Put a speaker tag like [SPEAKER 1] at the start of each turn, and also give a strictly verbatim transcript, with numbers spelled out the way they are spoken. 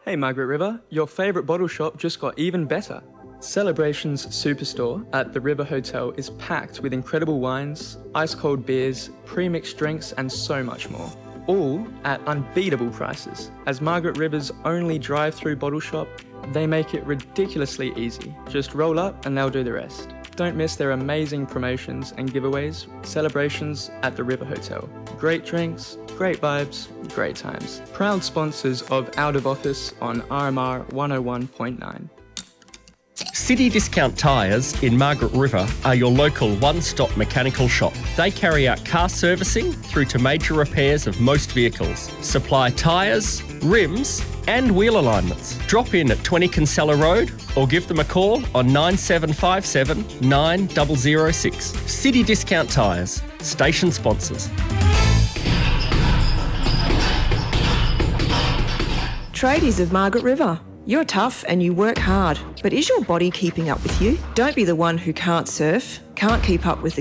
[SPEAKER 1] Hey Margaret River, your favourite bottle shop just got even better. Celebrations Superstore at the River Hotel is packed with incredible wines, ice-cold beers, pre-mixed drinks and so much more. All at unbeatable prices. As Margaret River's only drive-through bottle shop, they make it ridiculously easy. Just roll up and they'll do the rest. Don't miss their amazing promotions and giveaways. Celebrations at the River Hotel. Great drinks, great vibes, great times. Proud sponsors of Out of Office on R M R one oh one point nine.
[SPEAKER 2] City Discount Tyres in Margaret River are your local one-stop mechanical shop. They carry out car servicing through to major repairs of most vehicles, supply tyres, rims and wheel alignments. Drop in at twenty Kinsella Road or give them a call on nine seven five seven nine zero zero six. City Discount Tyres, station sponsors.
[SPEAKER 3] Tradies of Margaret River. You're tough and you work hard, but is your body keeping up with you? Don't be the one who can't surf, can't keep up with the